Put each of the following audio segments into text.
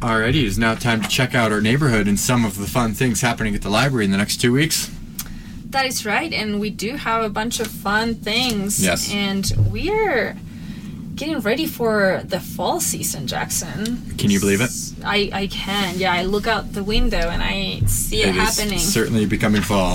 Alrighty, it's now time to check out our neighborhood and some of the fun things happening at the library in the next 2 weeks. That is right, and we do have a bunch of fun things. Yes. And we are getting ready for the fall season, Jackson. Can you believe it? I can. Yeah, I look out the window and I see it happening. It's certainly becoming fall.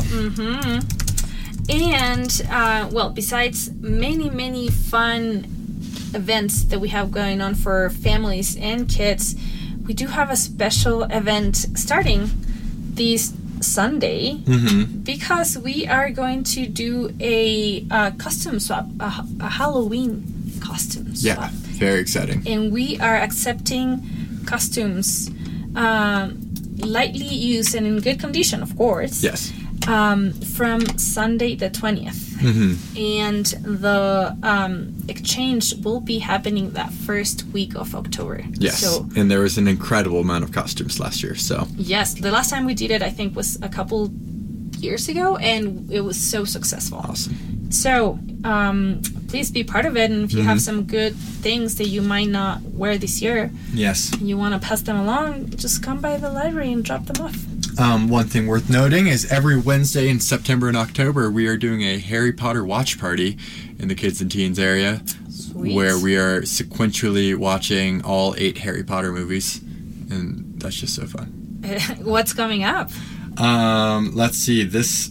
And, well, besides many fun events that we have going on for families and kids, we do have a special event starting this Sunday because we are going to do a costume swap, a Halloween costume swap. Yeah, very exciting. And we are accepting costumes lightly used and in good condition, of course. Yes. From Sunday the 20th. And the exchange will be happening that first week of October. Yes, So, and there was an incredible amount of costumes last year, so... yes, the last time we did it, I think, was a couple years ago, and it was so successful. Awesome. So, please be part of it, and if you have some good things that you might not wear this year, Yes. and you want to pass them along, just come by the library and drop them off. One thing worth noting is every Wednesday in September and October, we are doing a Harry Potter watch party in the kids and teens area. Sweet. Where we are sequentially watching all 8 Harry Potter movies. And that's just so fun. What's coming up? Let's see. This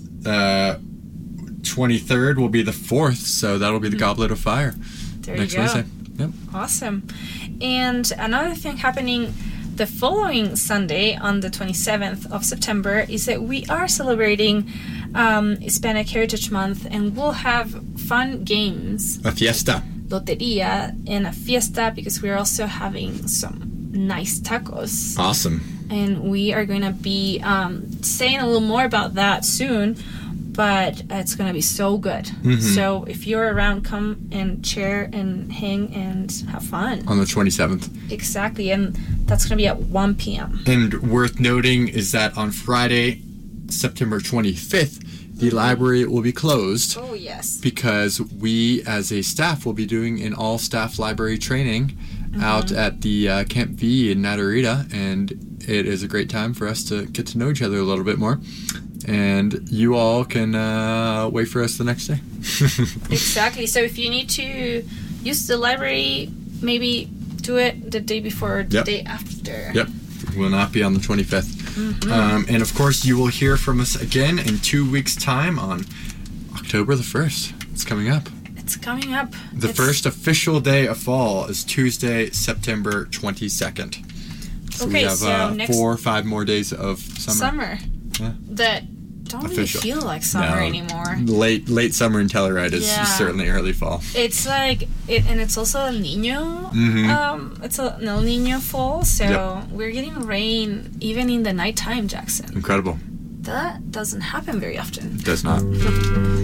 23rd will be the 4th, so that'll be the Goblet of Fire. There next you go. Wednesday. Yep. Awesome. And another thing happening the following Sunday on the 27th of September is that we are celebrating Hispanic Heritage Month, and we'll have fun games. A fiesta. Loteria and a fiesta, because we're also having some nice tacos. Awesome. And we are going to be saying a little more about that soon, but it's going to be so good. So if you're around, come and share and hang and have fun. On the 27th. Exactly, and that's going to be at 1 p.m. And worth noting is that on Friday, September 25th, the library will be closed. Oh, yes. Because we, as a staff, will be doing an all-staff library training out at the Camp V in Natarita, and it is a great time for us to get to know each other a little bit more. And you all can wait for us the next day. Exactly. So if you need to use the library, maybe do it the day before or the day after. Yep. Will not be on the 25th. And of course, you will hear from us again in 2 weeks' time on October the 1st. It's coming up. It's coming up. The first official day of fall is Tuesday, September 22nd. So we have 4 or 5 more days of summer. Yeah. That don't official. really feel like summer anymore. Late summer in Telluride is certainly early fall. It's like and it's also El Nino. It's an El Nino fall, so we're getting rain even in the nighttime, Jackson. Incredible. That doesn't happen very often. It does not.